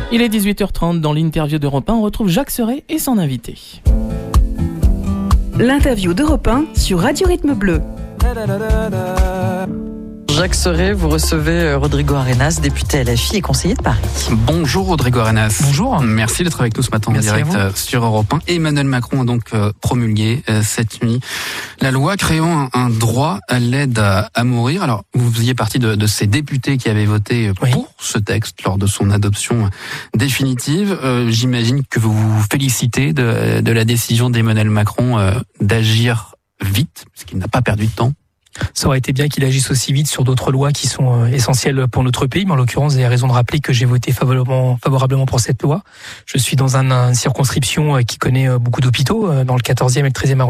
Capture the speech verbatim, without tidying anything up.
Il est dix-huit heures trente, dans l'interview d'Europe un, on retrouve Jacques Serret et son invité. L'interview d'Europe un sur Radio Rythme Bleu. Jacques Serret, vous recevez Rodrigo Arenas, député L F I et conseiller de Paris. Bonjour Rodrigo Arenas. Bonjour. Merci d'être avec nous ce matin. Merci en direct sur Europe un. Emmanuel Macron a donc promulgué cette nuit la loi créant un, un droit à l'aide à, à mourir. Alors, vous faisiez partie de, de ces députés qui avaient voté oui. pour ce texte lors de son adoption définitive. Euh, j'imagine que vous vous félicitez de, de la décision d'Emmanuel Macron euh, d'agir vite, parce qu'il n'a pas perdu de temps. Ça aurait été bien qu'il agisse aussi vite sur d'autres lois qui sont essentielles pour notre pays, mais en l'occurrence, vous avez raison de rappeler que j'ai voté favorablement, favorablement pour cette loi. Je suis dans un, une circonscription qui connaît beaucoup d'hôpitaux, dans le quatorzième et le treizième arrondissement.